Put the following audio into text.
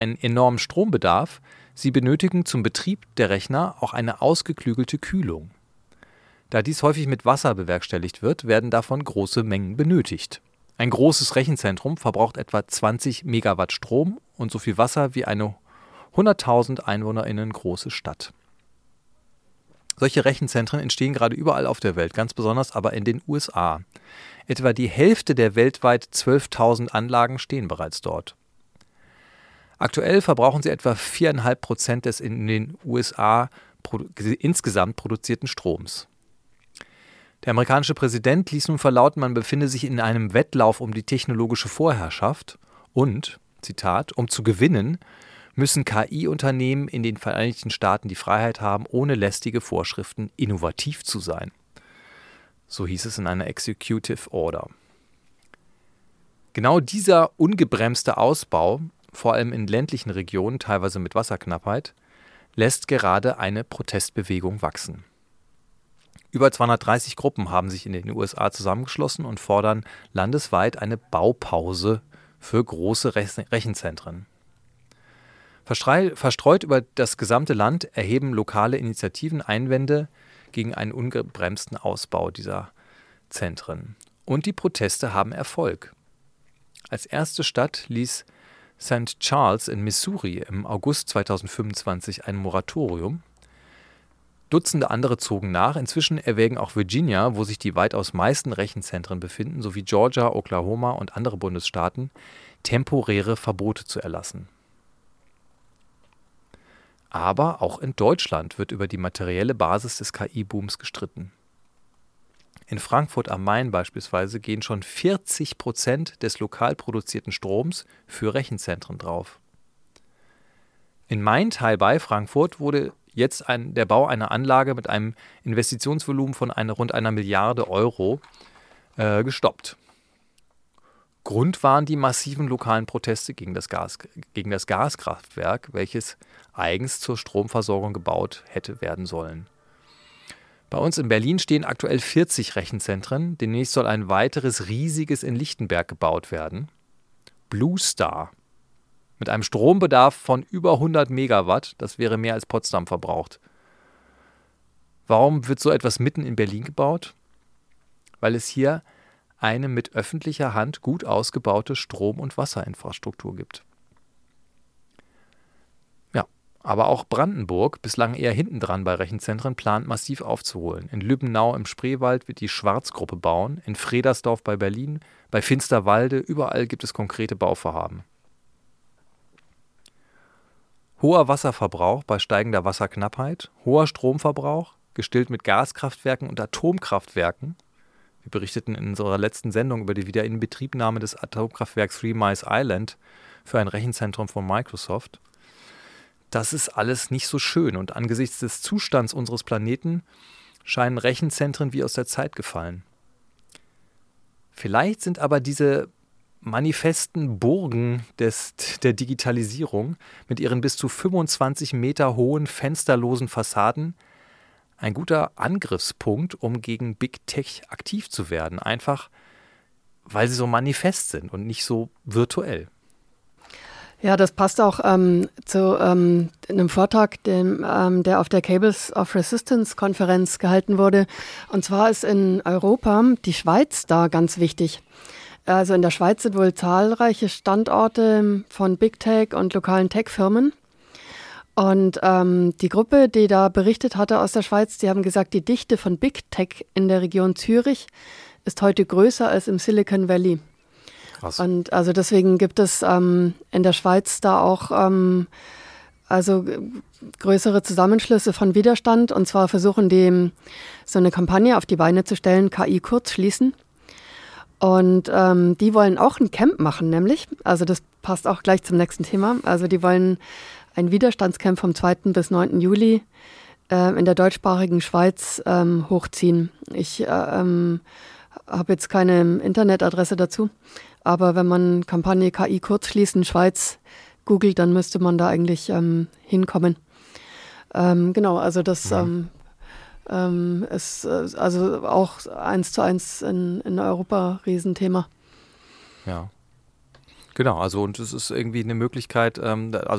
einen enormen Strombedarf, sie benötigen zum Betrieb der Rechner auch eine ausgeklügelte Kühlung. Da dies häufig mit Wasser bewerkstelligt wird, werden davon große Mengen benötigt. Ein großes Rechenzentrum verbraucht etwa 20 Megawatt Strom und so viel Wasser wie eine 100.000 EinwohnerInnen große Stadt. Solche Rechenzentren entstehen gerade überall auf der Welt, ganz besonders aber in den USA. Etwa die Hälfte der weltweit 12.000 Anlagen stehen bereits dort. Aktuell verbrauchen sie etwa 4,5% des in den USA insgesamt produzierten Stroms. Der amerikanische Präsident ließ nun verlauten, man befinde sich in einem Wettlauf um die technologische Vorherrschaft und, Zitat, um zu gewinnen, müssen KI-Unternehmen in den Vereinigten Staaten die Freiheit haben, ohne lästige Vorschriften innovativ zu sein. So hieß es in einer Executive Order. Genau dieser ungebremste Ausbau, vor allem in ländlichen Regionen, teilweise mit Wasserknappheit, lässt gerade eine Protestbewegung wachsen. Über 230 Gruppen haben sich in den USA zusammengeschlossen und fordern landesweit eine Baupause für große Rechenzentren. Verstreut über das gesamte Land erheben lokale Initiativen Einwände gegen einen ungebremsten Ausbau dieser Zentren. Und die Proteste haben Erfolg. Als erste Stadt ließ St. Charles in Missouri im August 2025 ein Moratorium. Dutzende andere zogen nach. Inzwischen erwägen auch Virginia, wo sich die weitaus meisten Rechenzentren befinden, sowie Georgia, Oklahoma und andere Bundesstaaten, temporäre Verbote zu erlassen. Aber auch in Deutschland wird über die materielle Basis des KI-Booms gestritten. In Frankfurt am Main beispielsweise gehen schon 40% des lokal produzierten Stroms für Rechenzentren drauf. In Maintal bei Frankfurt wurde jetzt der Bau einer Anlage mit einem Investitionsvolumen von rund einer Milliarde Euro gestoppt. Grund waren die massiven lokalen Proteste gegen das Gaskraftwerk, welches eigens zur Stromversorgung gebaut hätte werden sollen. Bei uns in Berlin stehen aktuell 40 Rechenzentren. Demnächst soll ein weiteres riesiges in Lichtenberg gebaut werden. Blue Star. Mit einem Strombedarf von über 100 Megawatt, das wäre mehr als Potsdam verbraucht. Warum wird so etwas mitten in Berlin gebaut? Weil es hier eine mit öffentlicher Hand gut ausgebaute Strom- und Wasserinfrastruktur gibt. Ja, aber auch Brandenburg, bislang eher hintendran bei Rechenzentren, plant massiv aufzuholen. In Lübbenau im Spreewald wird die Schwarzgruppe bauen, in Fredersdorf bei Berlin, bei Finsterwalde, überall gibt es konkrete Bauvorhaben. Hoher Wasserverbrauch bei steigender Wasserknappheit, hoher Stromverbrauch, gestillt mit Gaskraftwerken und Atomkraftwerken. Wir berichteten in unserer letzten Sendung über die Wiederinbetriebnahme des Atomkraftwerks Three Mile Island für ein Rechenzentrum von Microsoft. Das ist alles nicht so schön und angesichts des Zustands unseres Planeten scheinen Rechenzentren wie aus der Zeit gefallen. Vielleicht sind aber diese manifesten Burgen der Digitalisierung mit ihren bis zu 25 Meter hohen fensterlosen Fassaden ein guter Angriffspunkt, um gegen Big Tech aktiv zu werden. Einfach, weil sie so manifest sind und nicht so virtuell. Ja, das passt auch zu einem Vortrag, der auf der Cables of Resistance Konferenz gehalten wurde. Und zwar ist in Europa die Schweiz da ganz wichtig. Also in der Schweiz sind wohl zahlreiche Standorte von Big Tech und lokalen Tech-Firmen. Und die Gruppe, die da berichtet hatte aus der Schweiz, die haben gesagt, die Dichte von Big Tech in der Region Zürich ist heute größer als im Silicon Valley. Krass. Und also deswegen gibt es in der Schweiz da auch also größere Zusammenschlüsse von Widerstand. Und zwar versuchen die so eine Kampagne auf die Beine zu stellen, KI kurzschließen. Und die wollen auch ein Camp machen, nämlich. Also das passt auch gleich zum nächsten Thema. Also die wollen ein Widerstandscamp vom 2. bis 9. Juli in der deutschsprachigen Schweiz hochziehen. Ich habe jetzt keine Internetadresse dazu, aber wenn man Kampagne KI kurzschließen Schweiz googelt, dann müsste man da eigentlich hinkommen. Genau, also das ist also auch 1:1 in Europa Riesenthema. Ja. Genau, also und es ist irgendwie eine Möglichkeit, also